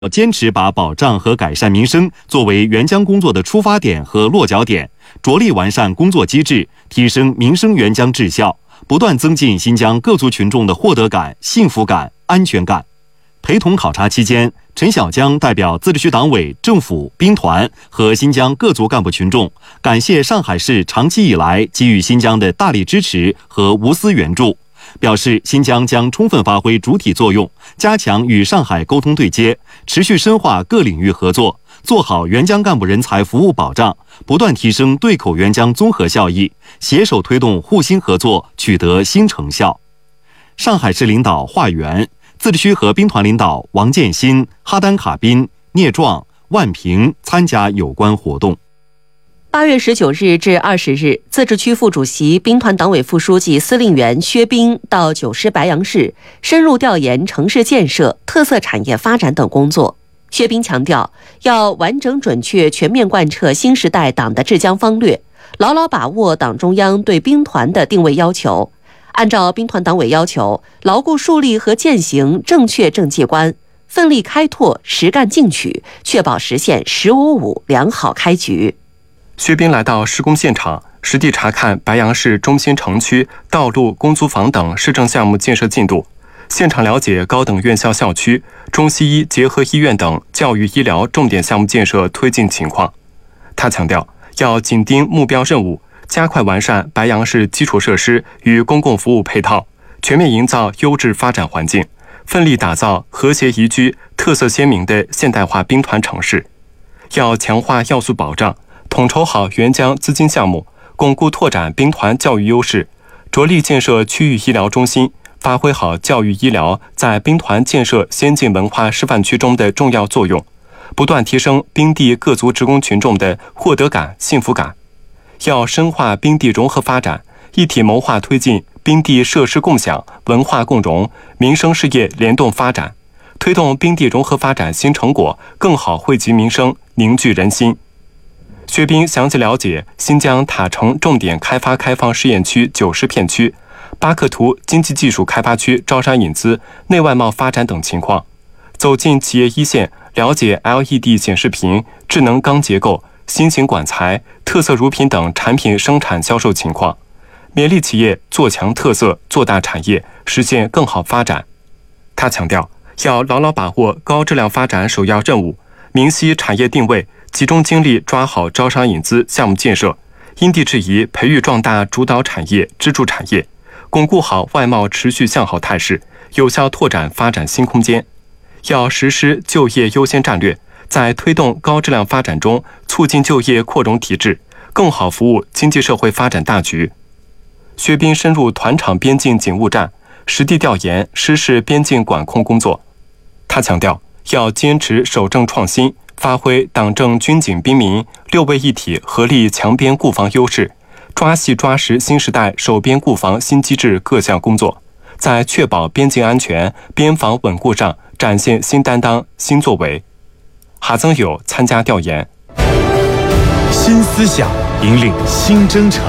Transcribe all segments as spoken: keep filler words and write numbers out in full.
要坚持把保障和改善民生作为援疆工作的出发点和落脚点，着力完善工作机制，提升民生援疆质效，不断增进新疆各族群众的获得感、幸福感、安全感。陪同考察期间，陈小江代表自治区党委、政府、兵团和新疆各族干部群众，感谢上海市长期以来给予新疆的大力支持和无私援助，表示新疆将充分发挥主体作用，加强与上海沟通对接，持续深化各领域合作，做好援疆干部人才服务保障，不断提升对口援疆综合效益，携手推动互心合作取得新成效。上海市领导华元，自治区和兵团领导王建新、哈丹卡宾、聂壮、万平参加有关活动。 八月十九日至二十日，自治区副主席、兵团党委副书记、司令员薛斌到九师白杨市深入调研城市建设、特色产业发展等工作。薛斌强调，要完整准确全面贯彻新时代党的治疆方略，牢牢把握党中央对兵团的定位要求，按照兵团党委要求，牢固树立和践行正确政绩观，奋力开拓实干进取，确保实现“十五五”良好开局。 薛斌来到施工现场，实地查看白杨市中心城区道路、公租房等市政项目建设进度，现场了解高等院校校区、中西医结合医院等教育医疗重点项目建设推进情况。他强调，要紧盯目标任务，加快完善白杨市基础设施与公共服务配套，全面营造优质发展环境，奋力打造和谐宜居、特色鲜明的现代化兵团城市。要强化要素保障，统筹好援疆资金项目，巩固拓展兵团教育优势，着力建设区域医疗中心，发挥好教育医疗在兵团建设先进文化示范区中的重要作用，不断提升兵地各族职工群众的获得感、幸福感。要深化兵地融合发展，一体谋划推进兵地设施共享、文化共融、民生事业联动发展，推动兵地融合发展新成果更好惠及民生、凝聚人心。薛斌详细了解新疆塔城重点开发开放试验区九师片区、巴克图经济技术开发区招商引资、内外贸发展等情况，走进企业一线，了解 L E D 显示屏、智能钢结构、新型管材、特色乳品等产品生产销售情况，勉励企业做强特色、做大产业，实现更好发展。他强调，要牢牢把握高质量发展首要任务，明晰产业定位，集中精力抓好招商引资项目建设，因地制宜培育壮大主导产业、支柱产业，巩固好外贸持续向好态势，有效拓展发展新空间。要实施就业优先战略，在推动高质量发展中促进就业扩容提质，更好服务经济社会发展大局。薛斌深入团场边境警务站，实地调研实施边境管控工作。他强调，要坚持守正创新，发挥党政军警兵民六位一体合力强边固防优势，抓细抓实新时代守边固防新机制各项工作，在确保边境安全、边防稳固上展现新担当、新作为。哈增友参加调研。 新思想引领新征程，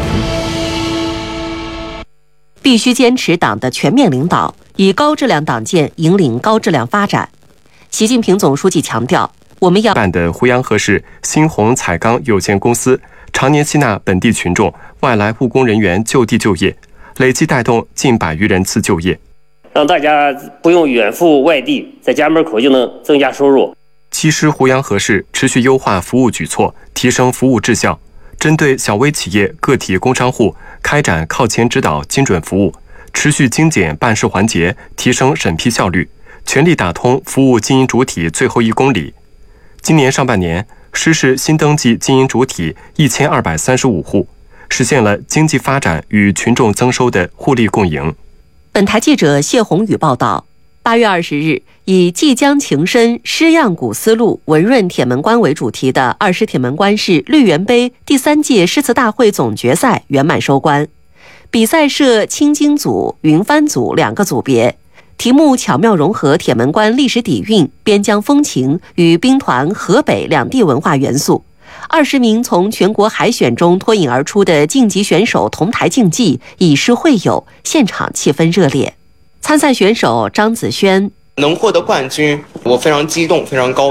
必须坚持党的全面领导，以高质量党建引领高质量发展。习近平总书记强调，我们要办的胡杨河市新鸿彩钢有限公司常年吸纳本地群众、外来务工人员就地就业，累计带动近百余人次就业， 让大家不用远赴外地，在家门口就能增加收入。 七师胡杨河市持续优化服务举措，提升服务质效，针对小微企业、个体工商户开展靠前指导、精准服务，持续精简办事环节，提升审批效率，全力打通服务经营主体最后一公里。今年上半年，实施新登记经营主体一千二百三十五户，实现了经济发展与群众增收的互利共赢。 本台记者谢宏宇报道，八月二十日，以即将情深、诗样古丝路、文润铁门关为主题的二师铁门关市绿园杯第三届诗词大会总决赛圆满收官。比赛设青经组、云帆组两个组别，题目巧妙融合铁门关历史底蕴、边疆风情与兵团河北两地文化元素。二十名从全国海选中脱颖而出的晋级选手同台竞技，以诗会友，现场气氛热烈。参赛选手张子轩、 能获得冠军，我非常激动，非常高兴。